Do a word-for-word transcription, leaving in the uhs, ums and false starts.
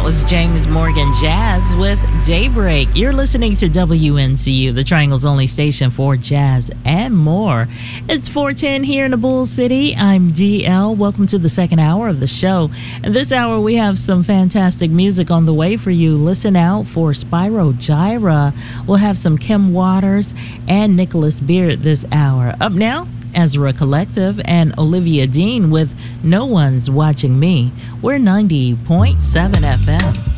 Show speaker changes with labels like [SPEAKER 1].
[SPEAKER 1] was James Morgan Jazz with Daybreak. You're listening to W N C U, the Triangle's only station for jazz and more. It's four ten here in the Bull City. I'm D L. Welcome to the second hour of the show. And this hour, we have some fantastic music on the way for you. Listen out for Spyro Gyra. We'll have some Kim Waters and Nicholas Beard this hour. Up now, Ezra Collective and Olivia Dean with No One's Watching Me. We're ninety point seven F M.